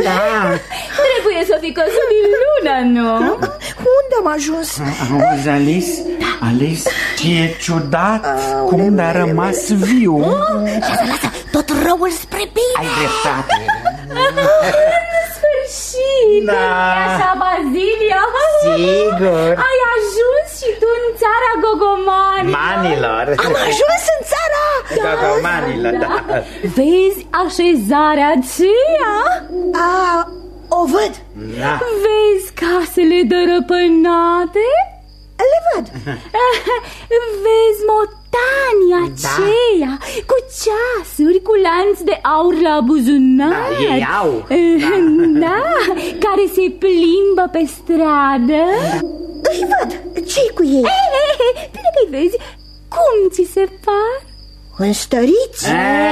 Da. Trebuie să fi căzut din lună, nu? Unde am ajuns? Auzi, Alice? Alice, e ciudat cum a rămas viu. Lasă, tot răul spre bine. Ai dreptate. În sfârșit, Da. nu-i așa, Bazilio? Sigur. Ai ajuns și tu în țara gogomanilor. Manilor. Am ajuns în țara Gogomanilor, da. Vezi așezarea aceea? O văd. Da. Vezi casele dărăpânate? Le văd. Vezi motanii aceia cu ceasuri, cu lanț de aur la buzunar. Da, ei au. Da, care se plimbă pe stradă. Îi văd. Ce-i cu ei? Bine că-i vezi. Cum ți se par? Înstăriți?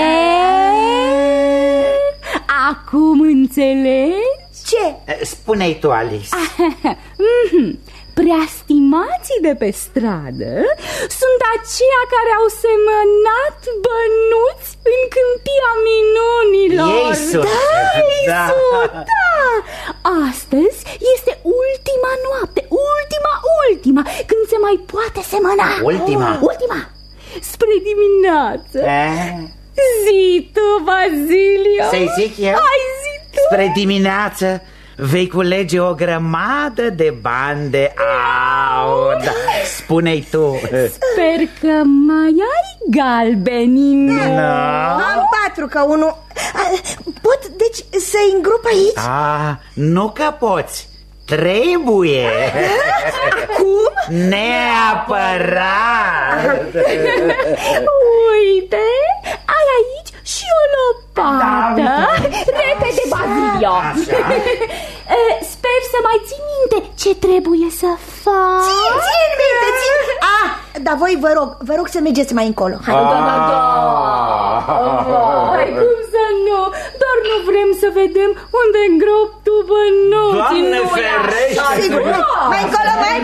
Acum înțelegi? Ce? Spune-i tu, Alice. Preastimații de pe stradă sunt aceia care au semănat bănuți în câmpia minunilor. Ei sunt. Da. Astăzi este ultima noapte, ultima, când se mai poate semăna. Ultima. Spre dimineață. Zi tu, Bazilio. Să-i zic eu? Hai, zi tu. Spre dimineață vei culege o grămadă de bani de aur. Spune-i tu. Sper că mai ai galbeni, nu? Am 4 ca unul. Pot, deci, să-i îngrop aici? Nu că poți. Trebuie. Cum? Neapărat. Uite, ai aici și o lopată. Repede, Bazilio. Sper să mai ții minte ce trebuie să faci. Țin minte, țin. Dar voi vă rog să mergeți mai încolo. Hai. Hai, cum să nu? Doar nu vrem să vedem unde îngrop tu bănuții. Doamne ferește! Sigur, mai încolo, mai.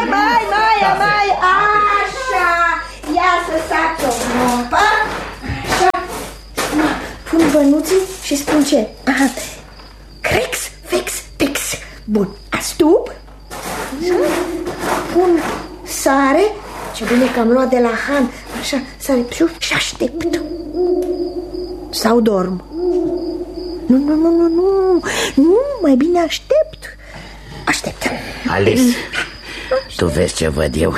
Așa. Ia să sac o groapă. Așa. Pun bănuții și spun ce? Crex, fex, tex. Bun, astup. Pun sare. Ce bine că am luat de la Han. Așa, sare și aștept. Sau dorm. Nu, mai bine aștept. Alice, tu vezi ce văd eu?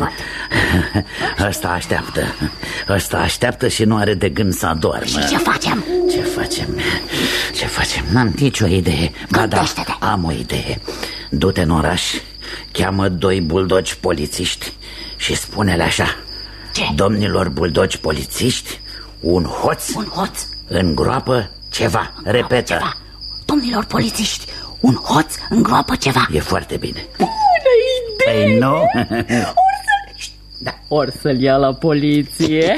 Ăsta așteaptă și nu are de gând să adormă. Și ce facem? Ce facem? N-am nicio idee. Ba da, am o idee. Du-te în oraș, cheamă 2 buldogi polițiști și spune-le așa: ce? Domnilor buldogi polițiști, un hoț îngroapă ceva. Repetă. Ceva. Domnilor polițiști, un hoț îngroapă ceva. E foarte bine. Bună idee! Păi nu? Or să-l ia la poliție.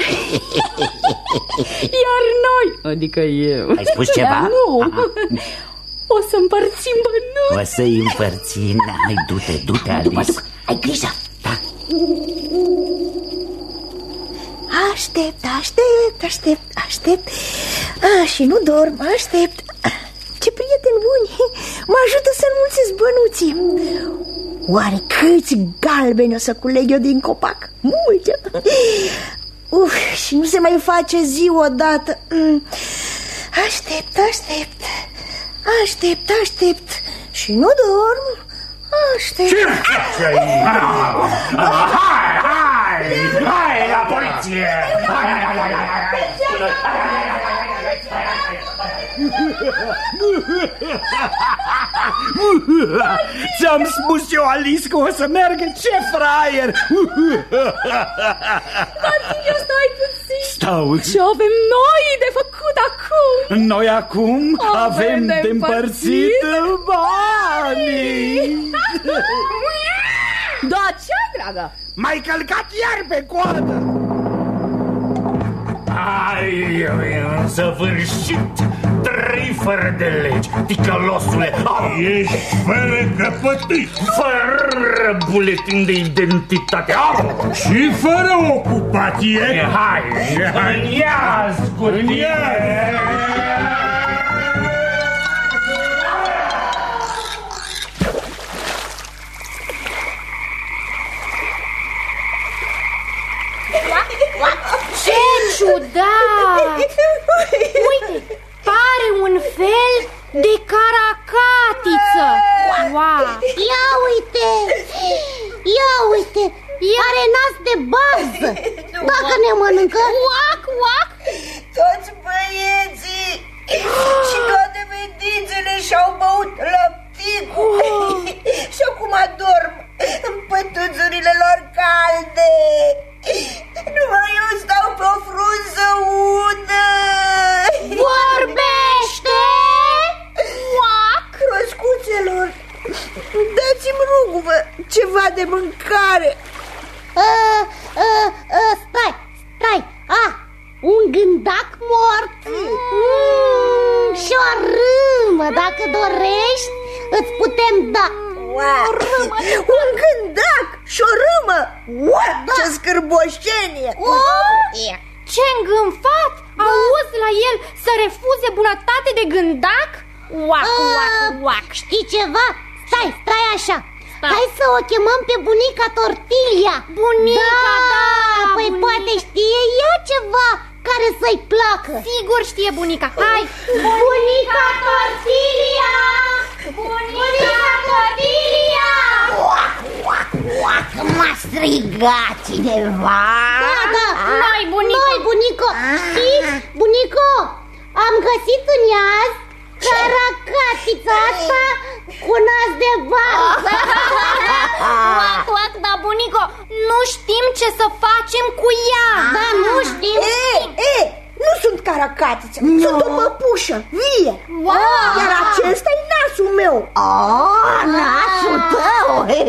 Iar noi, adică eu. Ai spus ceva? Nu. O să împărțim bănuți. O să-i împărțim. Hai, du-te, Alice. Ai grijă. Da. Aștept. Și nu dorm, aștept. Ce prieteni buni. Mă ajută să înmulțesc bănuții. Oare câți galbeni o să culeg eu din copac? Mulți. Și nu se mai face zi odată. Aștept. Și nu dorm. Aștept. Ce faci aici? Hai la poliție! Ți-am spus eu, Alice, că o să meargă. Ce fraier! Bazilio, stai puțin. Stau. Ce avem noi de făcut acum? Noi acum avem de împărțit banii. Da, ce-ai, dragă? M-ai călcat iar pe coadă. Ai, în săvârșit, 3 fără de legi, ticălosule. Ești fără căpătâi, fără buletin de identitate și fără ocupație. Hai, ia-ți cu tine. Pare un fel de caracatiță. Wow. Ia uite! Are nas de bază. Dacă ne mănâncă, uac. Toți băieții și toate fetițele și-au băut lăpticul și acum adorm în pătuțurile lor calde. Numai eu stau pe o frunză udă. vorbește! Uac! Croscuțelor, dați-mi, ruguvă, ceva de mâncare. Stai! Un gândac mort și o râmă, dacă dorești, îți putem da. Un gândac și o râmă? Ce scârboșenie! Ce îngânfat! Auzi la el să refuze bunătate de gândac? Uac. Știi ceva? Stai așa. Hai să o chemăm pe bunica Tortilia. Bunica, da, păi bunica. Poate știe ea ceva care să-i placă. Sigur știe bunica. Hai! Bunica Tortilia! Bunica Tortilia! Uac, m-a strigat cineva. Da, Noi, bunico. Noi, bunico. Știi, bunico, am găsit în iaz caracatița asta cu nas de bază. Uac, da, bunico, nu știm ce să facem cu ea. Da, nu știm. Nu sunt caracatiță, sunt o păpușă vie. Iar acesta e nasul meu. Nasul tău.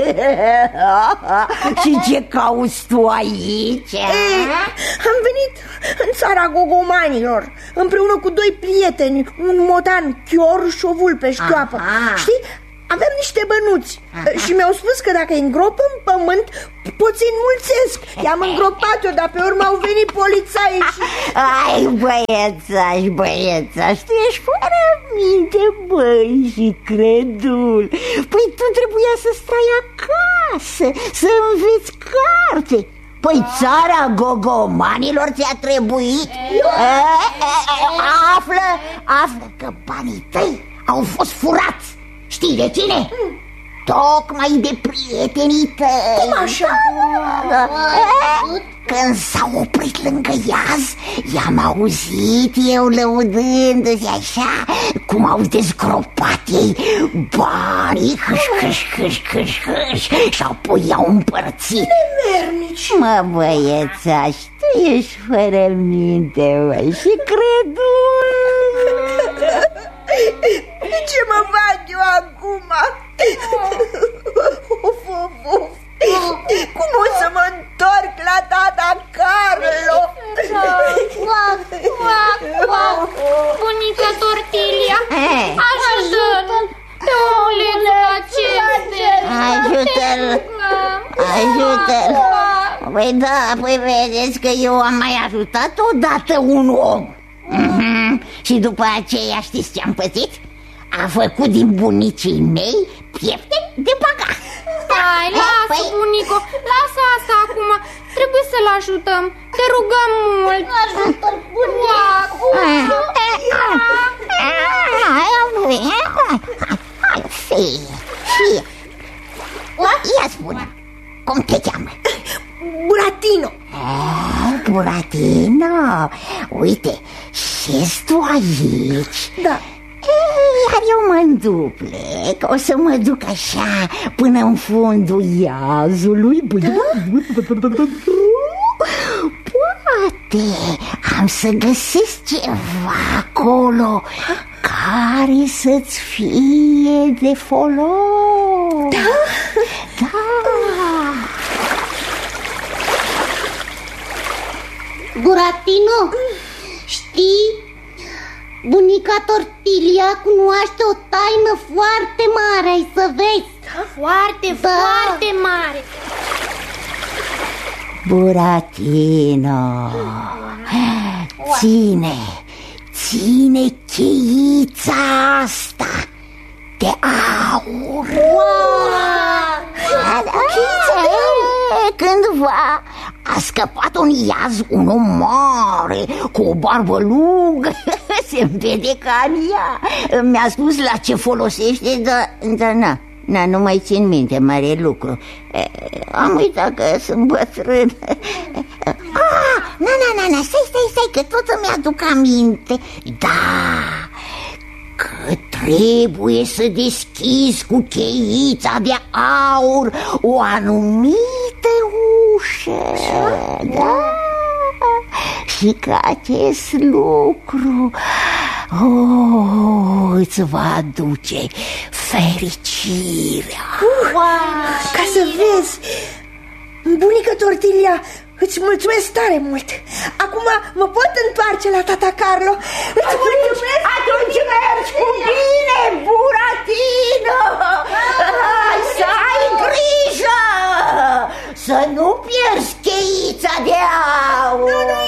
Și ce cauți tu aici? Am venit în țara gogomanilor împreună cu doi prieteni, un motan chior și o vulpe șchioapă. Știi? Avem niște bănuți și mi-au spus că dacă îi îngrop în pământ pot să-i înmulțesc. I-am îngropat-o, dar pe urmă au venit polițaii și... Ai, băiețaș, tu ești fără minte, băi, și credul. Păi tu trebuia să stai acasă, să înveți carte. Păi țara gogomanilor ți-a trebuit? Află că banii tăi au fost furați. Știi de cine? Tocmai de prietenii tăi. Cum așa? Când s-au oprit lângă iaz, i-am auzit eu lăudându-se așa cum au dezgropat ei banii, hâș, și apoi i-au împărțit. Nemernici! Mă, băiețaș, tu ești fără minte, băi, și credul. Ce mă fac eu acum? Cum o să mă întorc la tata Carlo? Bunica Tortilia, ajută-l pe omulețul acesta. Ajută-l. Păi da, păi vedeți că eu am mai ajutat odată un om. Și după aceea știți ce am pățit? A făcut din bunicii mei piepte de băgat. Hai, lasă, bunico, lasă asta acum. Trebuie să-l ajutăm. Te rugăm mult. Ajută-l, bunico. Fie. Ia spune, cum te cheamă? Buratino. Buratino, uite, șezi tu aici? Da. Iar eu mă înduplec, o să mă duc așa până în fundul iazului. Poate am să găsesc ceva acolo care să-ți fie de folos. Da. Buratino, știi? Bunica Tortilia cunoaște o taină foarte mare, ai să vezi. Foarte mare. Buratino, ține cheița asta de aur. Cândva a scăpat un iaz, un om mare, cu o barbă lungă, se vede ca în ea. Mi-a spus la ce folosește, dar nu mai țin minte mare lucru. Am uitat că sunt bătrân. Stai, că tot îmi aduc aminte. Da, că trebuie să deschizi cu cheița de aur o anumită ușă. Da? Și că acest lucru îți va aduce fericirea. Ca să vezi, bunică Tortilia, îți mulțumesc tare mult. Acum mă pot întoarce la tata Carlo. Îți mulțumesc. Atunci mergi cu bine, Buratino. Să ai grijă să nu pierzi cheița de aur.